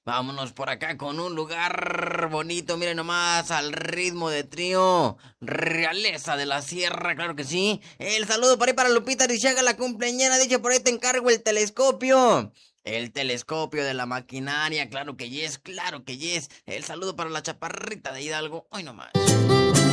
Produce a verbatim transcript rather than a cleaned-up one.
Vámonos por acá con un lugar bonito, miren nomás, al ritmo de trío. Realeza de la Sierra, claro que sí. El saludo para ahí para Lupita Rishaga, la cumpleañera. Dicho por ahí te encargo el telescopio. El telescopio de la maquinaria, claro que yes, claro que yes. El saludo para la chaparrita de Hidalgo, hoy nomás.